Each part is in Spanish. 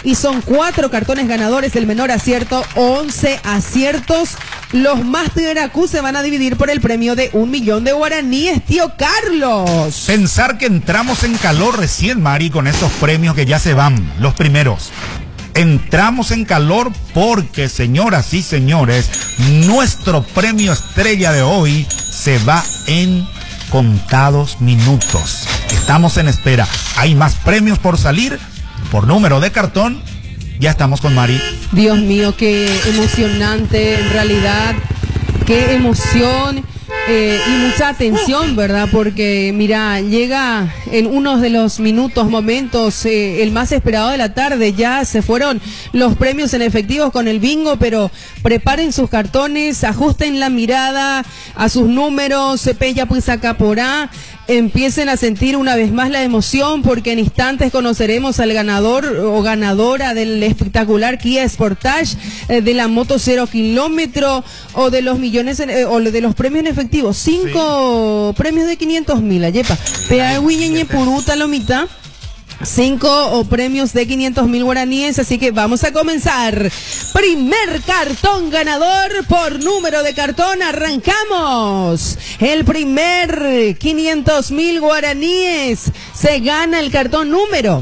y son 4 cartones ganadores, el menor acierto, 11 aciertos. Los Master AQ se van a dividir por el premio de 1.000.000 de guaraníes, tío Carlos. Pensar que entramos en calor recién, Mari, con estos premios que ya se van, los primeros. Entramos en calor porque, señoras y señores, nuestro premio estrella de hoy se va en contados minutos. Estamos en espera. Hay más premios por salir, por número de cartón. Ya estamos con Mari. Dios mío, qué emocionante, en realidad, qué emoción y mucha atención, ¿verdad? Porque, mira, llega en uno de los momentos, el más esperado de la tarde. Ya se fueron los premios en efectivo con el bingo, pero preparen sus cartones, ajusten la mirada a sus números, pella pues acá por A. Empiecen a sentir una vez más la emoción, porque en instantes conoceremos al ganador o ganadora del espectacular Kia Sportage, de la moto 0 kilómetro, o de los millones o de los premios en efectivo. 5 premios de 500.000, ayepa. Pea huiñeñe puruta lo mitad. 5 premios de 500.000 guaraníes, así que vamos a comenzar. Primer cartón ganador por número de cartón, arrancamos. El primer 500.000 guaraníes se gana el cartón número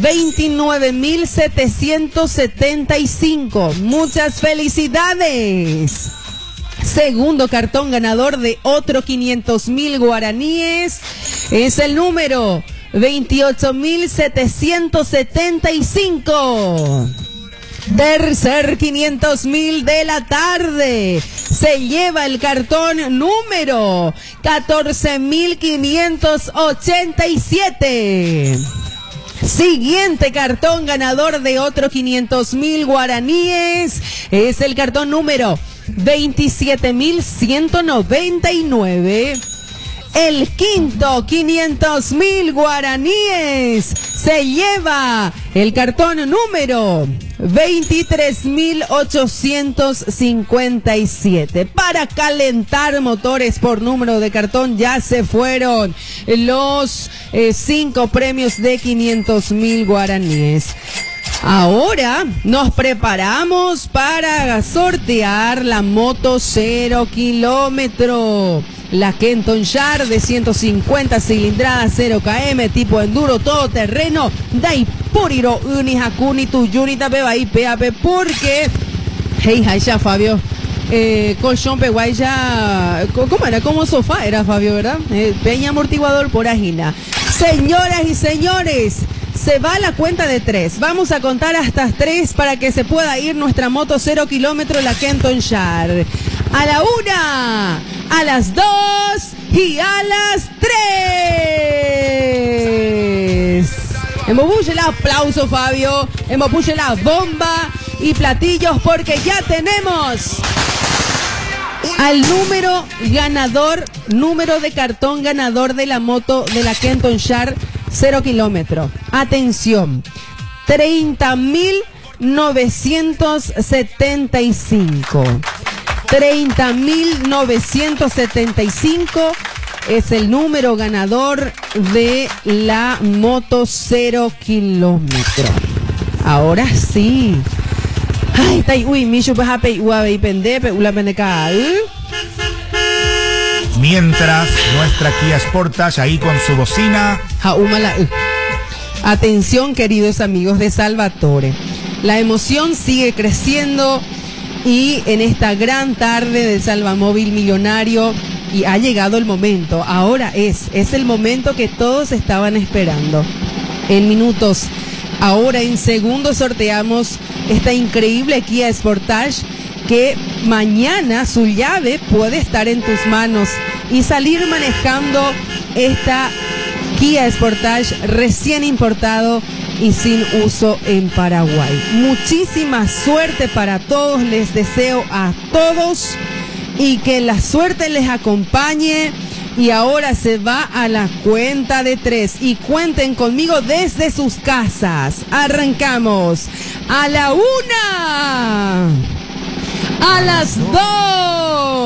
29.775. Muchas felicidades. Segundo cartón ganador de otro 500.000 guaraníes es el número 28.775. Tercer 500.000 de la tarde se lleva el cartón número 14.587. Siguiente cartón ganador de otro 500.000 guaraníes es el cartón número 27.199. El quinto 500.000 guaraníes se lleva el cartón número 23.857. Para calentar motores por número de cartón ya se fueron los 5 premios de 500.000 guaraníes. Ahora nos preparamos para sortear la moto 0 kilómetro. La Kenton Yard de 150 cilindradas, 0 km, tipo enduro, todoterreno. Dai puriro uni hakuni tu yunita beba y peape, porque hey ya Fabio, colchón peguaya, ¿cómo era? Como sofá era, Fabio, ¿verdad? Peña amortiguador por agina. Señoras y señores, se va la cuenta de 3. Vamos a contar hasta 3 para que se pueda ir nuestra moto 0 kilómetro, la Kenton Yard. A la 1, a las 2 y a las 3. Hemos puesto el aplauso, Fabio. Hemos puesto la bomba y platillos, porque ya tenemos al número ganador, número de cartón ganador de la moto de la Kenton Yard 0 kilómetro. Atención, 30.975. 30.975 es el número ganador de la moto 0 kilómetro. Ahora sí. Ay, tai uy, micho pues ape uabe y pendepe, ula pendecal. Mientras nuestra Kia Sportage ahí con su bocina. Atención, queridos amigos de Salvatore. La emoción sigue creciendo y en esta gran tarde del Salvamóvil Millonario, y ha llegado el momento. Ahora es el momento que todos estaban esperando. En minutos, ahora en segundos sorteamos esta increíble Kia Sportage, que mañana su llave puede estar en tus manos y salir manejando esta Kia Sportage recién importado y sin uso en Paraguay. Muchísima suerte para todos, les deseo a todos, y que la suerte les acompañe. Y ahora se va a la cuenta de 3 y cuenten conmigo desde sus casas. Arrancamos a la 1, a las 2.